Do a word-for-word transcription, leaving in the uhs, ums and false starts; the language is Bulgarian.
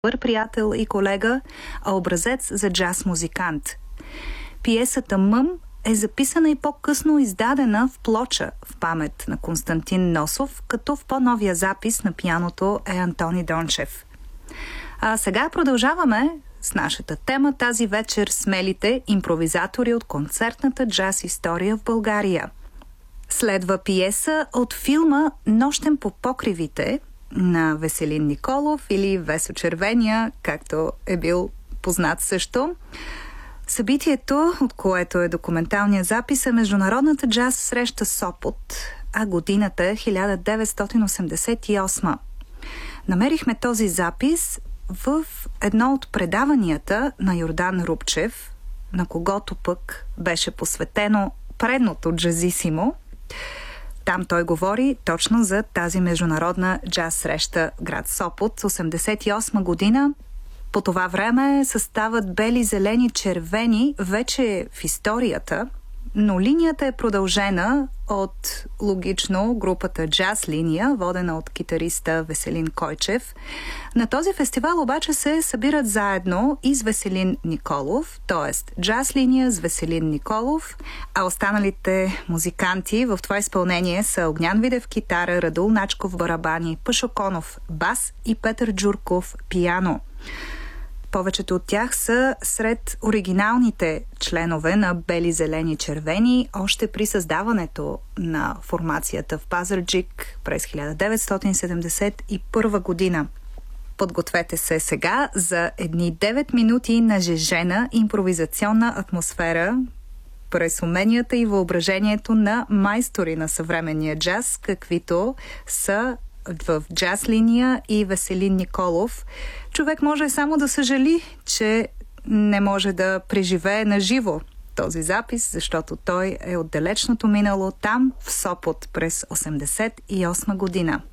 добър приятел и колега, а образец за джаз-музикант. Пиесата «Мъм» е записана и по-късно издадена в плоча в памет на Константин Носов, като в по-новия запис на пианото е Антони Дончев. А сега продължаваме с нашата тема тази вечер смелите импровизатори от концертната джаз история в България. Следва пиеса от филма «Нощем по покривите» на Веселин Николов или Весо Червения, както е бил познат също. Събитието, от което е документалният запис, е Международната джаз среща Сопот, а годината е хиляда деветстотин осемдесет и осма. Намерихме този запис в едно от предаванията на Йордан Рупчев, на когото пък беше посветено предното джазисимо. Там той говори точно за тази международна джаз среща в град Сопот. осемдесет и осма година. По това време съставът бели, зелени, червени вече е в историята, но линията е продължена от, логично, групата Джаз линия, водена от китариста Веселин Койчев. На този фестивал обаче се събират заедно и с Веселин Николов, т.е. Джаз линия с Веселин Николов, а останалите музиканти в това изпълнение са Огнян Видев китара, Радул Начков барабани, Пашо Конов бас и Петър Джурков пиано. Повечето от тях са сред оригиналните членове на Бели, зелени, червени, още при създаването на формацията в Пазарджик през хиляда деветстотин седемдесет и първа година. Подгответе се сега за едни девет минути на жежена импровизационна атмосфера през уменията и въображението на майстори на съвременния джаз, каквито са в Джаз линия и Веселин Николов. Човек може само да съжали, че не може да преживее на живо този запис, защото той е от далечното минало там в Сопот през осемдесет и осма година.